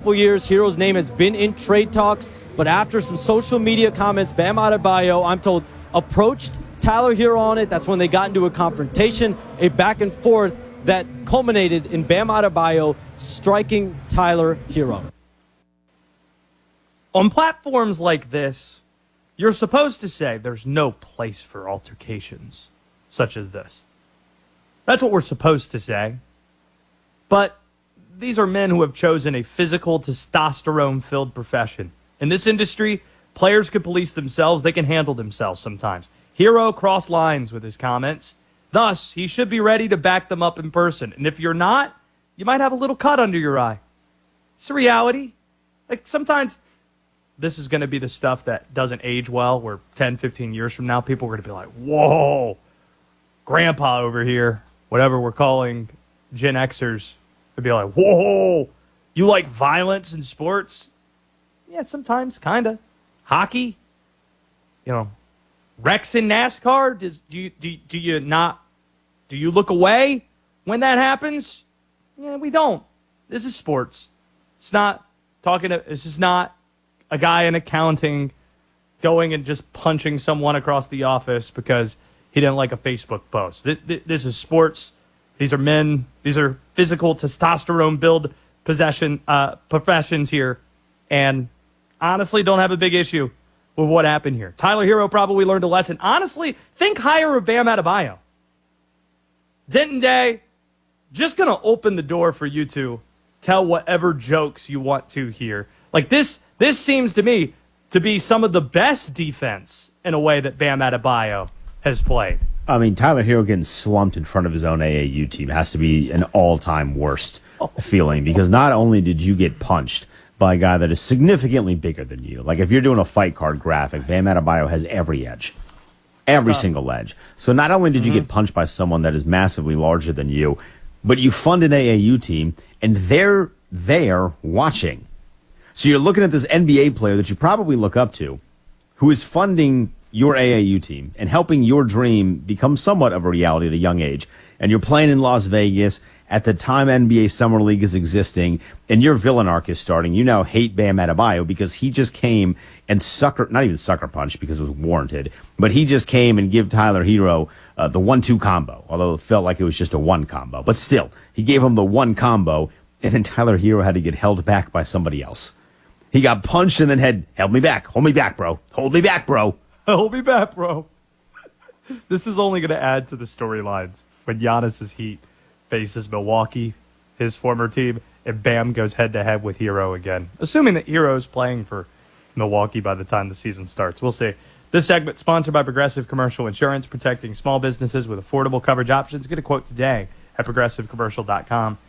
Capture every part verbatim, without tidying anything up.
couple years, Hero's name has been in trade talks, but after some social media comments, Bam Adebayo, I'm told, approached Tyler Hero on it. That's when they got into a confrontation, a back and forth that culminated in Bam Adebayo striking Tyler Hero. On platforms like this, you're supposed to say there's no place for altercations such as this. That's what we're supposed to say. But these are men who have chosen a physical, testosterone-filled profession. In this industry, players can police themselves. They can handle themselves sometimes. Hero crossed lines with his comments. Thus, he should be ready to back them up in person. And if you're not, you might have a little cut under your eye. It's a reality. Like, sometimes this is going to be the stuff that doesn't age well, where ten, fifteen years from now, people are going to be like, whoa, grandpa over here, whatever we're calling Gen Xers, would be like, whoa, you like violence in sports? Yeah, sometimes, kind of. Hockey, you know, wrecks in NASCAR, does, do, you, do, do you not, do you look away when that happens? Yeah, we don't. This is sports. It's not talking to, this is not a guy in accounting going and just punching someone across the office because he didn't like a Facebook post. This, this, this is sports. These are men. These are physical, testosterone-build possession uh, professions here. And honestly, don't have a big issue with what happened here. Tyler Hero probably learned a lesson. Honestly, think higher of Bam Adebayo. Denton Day, just going to open the door for you to tell whatever jokes you want to here. Like this, this seems to me to be some of the best defense in a way that Bam Adebayo has played. I mean, Tyler Hero getting slumped in front of his own A A U team has to be an all-time worst oh. feeling, because not only did you get punched by a guy that is significantly bigger than you. Like, if you're doing a fight card graphic, Bam Adebayo has every edge. Every uh, single edge. So not only did mm-hmm. you get punched by someone that is massively larger than you, but you fund an A A U team, and they're there watching. So you're looking at this N B A player that you probably look up to, who is funding your A A U team and helping your dream become somewhat of a reality at a young age. And you're playing in Las Vegas at the time N B A Summer League is existing, and your villain arc is starting. You now hate Bam Adebayo because he just came and sucker, not even sucker punch because it was warranted, but he just came and gave Tyler Hero uh, the one two combo, although it felt like it was just a one combo. But still, he gave him the one combo, and then Tyler Hero had to get held back by somebody else. He got punched and then had, held me back, hold me back, bro, hold me back, bro. Hold me back, bro. This is only going to add to the storylines when Giannis's Heat faces Milwaukee, his former team, and Bam goes head-to-head with Hero again. Assuming that Hero's playing for Milwaukee by the time the season starts. We'll see. This segment sponsored by Progressive Commercial Insurance, protecting small businesses with affordable coverage options. Get a quote today at progressive commercial dot com.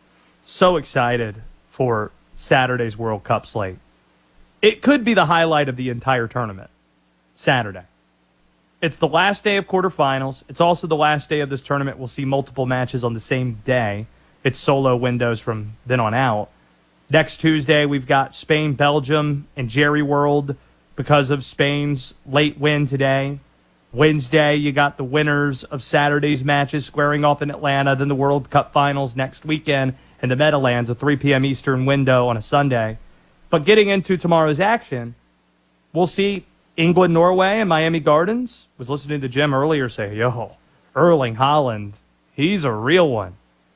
So excited for Saturday's World Cup slate. It could be the highlight of the entire tournament. Saturday. It's the last day of quarterfinals. It's also the last day of this tournament. We'll see multiple matches on the same day. It's solo windows from then on out. Next Tuesday, we've got Spain, Belgium, and Jerry World because of Spain's late win today. Wednesday, you got the winners of Saturday's matches squaring off in Atlanta, then the World Cup finals next weekend in the Meadowlands, a three p.m. Eastern window on a Sunday. But getting into tomorrow's action, we'll see England, Norway, and Miami Gardens. Was listening to Jim earlier say, yo, Erling Haaland, he's a real one.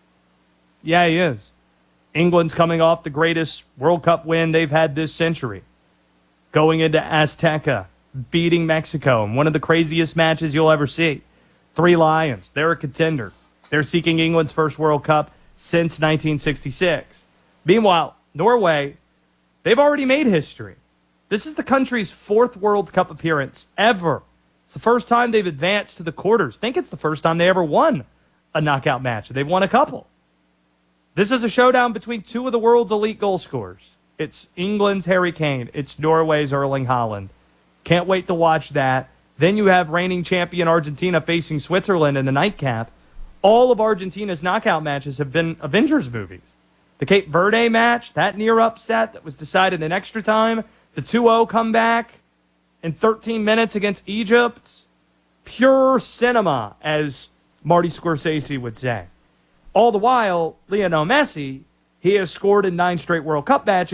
Yeah, he is. England's coming off the greatest World Cup win they've had this century. Going into Azteca, beating Mexico in one of the craziest matches you'll ever see. Three Lions, they're a contender. They're seeking England's first World Cup since nineteen sixty-six. Meanwhile, Norway, they've already made history. This is the country's fourth World Cup appearance ever. It's the first time they've advanced to the quarters. I think it's the first time they ever won a knockout match. They've won a couple. This is a showdown between two of the world's elite goal scorers. It's England's Harry Kane. It's Norway's Erling Haaland. Can't wait to watch that. Then you have reigning champion Argentina facing Switzerland in the nightcap. All of Argentina's knockout matches have been Avengers movies. The Cape Verde match, that near upset that was decided in extra time. The two oh comeback in thirteen minutes against Egypt. Pure cinema, as Marty Scorsese would say. All the while, Lionel Messi, he has scored in nine straight World Cup matches.